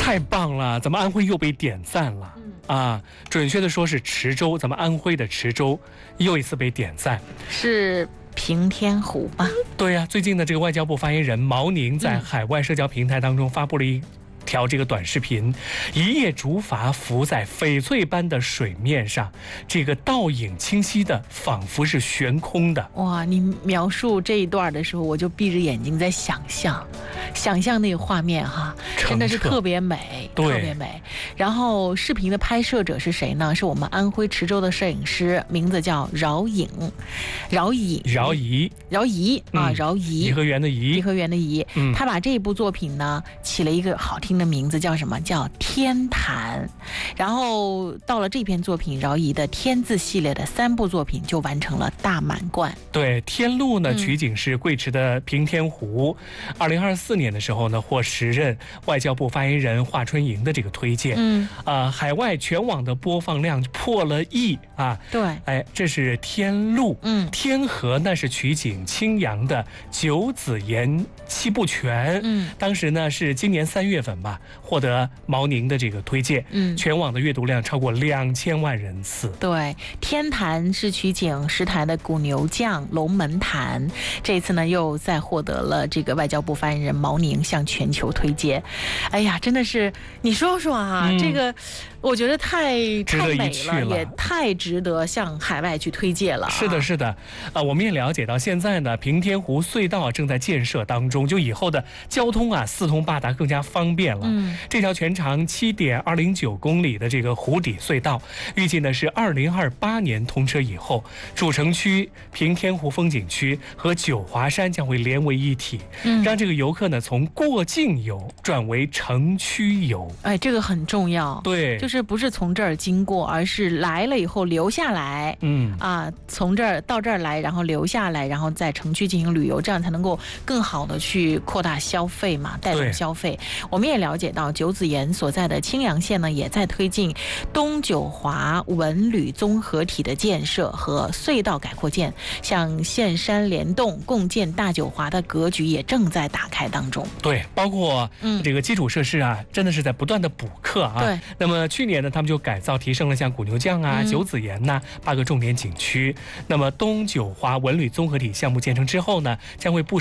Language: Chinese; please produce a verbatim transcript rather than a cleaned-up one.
太棒了，咱们安徽又被点赞了、嗯、啊！准确的说是池州，咱们安徽的池州又一次被点赞， 是平天湖吧？ 对呀、啊，最近的这个外交部发言人毛宁在海外社交平台当中发布了一条这个短视频，一叶竹筏浮在翡翠般的水面上，这个倒影清晰的，仿佛是悬空的。 哇，你描述这一段的时候，我就闭着眼睛在想象，想象那个画面哈，真的是特别美，特别美。然后视频的拍摄者是谁呢？是我们安徽池州的摄影师，名字叫饶颖，饶颖， 饶怡， 饶怡啊， 嗯、 饶怡， 颐和园的颐， 颐和园的颐。 嗯， 他把这一部作品呢起了一个好听的名字，叫什么？叫天坛。然后到了这篇作品，饶怡的天字系列的三部作品就完成了大满贯。 对，天路呢取景是贵池的平天湖。二零二四年的时候呢，获时任外交部发言人华春莹的这个推荐。 嗯， 呃，海外全网的播放量破了亿啊。 对， 哎，这是天路。 嗯， 天河那是取景青阳的九子岩七步泉。 嗯， 当时呢是今年三月份吧，获得毛宁的这个推荐。 嗯， 全网的阅读量超过两千万人次。 对，天坛是取景石台的古牛将龙门坛，这次呢又再获得了这个外交部发言人毛宁向全球推荐。哎呀，真的是你说说啊，嗯、这个我觉得太太美了，也太值得向海外去推荐了、啊。 是的，是的，呃，我们也了解到，现在呢，平天湖隧道正在建设当中，就以后的交通啊四通八达，更加方便了。 嗯， 这条全长七点二零九公里的这个湖底隧道，预计呢是二零二八年通车以后，主城区、平天湖风景区和九华山将会连为一体， 嗯、 让这个游客呢从过境游转为城区游。 哎，这个很重要。 对， 就是不是从这儿经过，而是来了以后留下来。 嗯啊，从这儿到这儿来，然后留下来，然后在城区进行旅游，这样才能够更好的去扩大消费嘛，带动消费。我们也了解到，九子岩所在的青阳县呢，也在推进东九华文旅综合体的建设和隧道改扩建，像县山联动共建大九华的格局也正在打开当中。 对，包括这个基础设施啊，嗯、真的是在不断的补课啊。 对， 那么去年呢，他们就改造提升了像古牛将啊、嗯、九子岩呐、啊、八个重点景区。那么东九华文旅综合体项目建成之后呢，将会不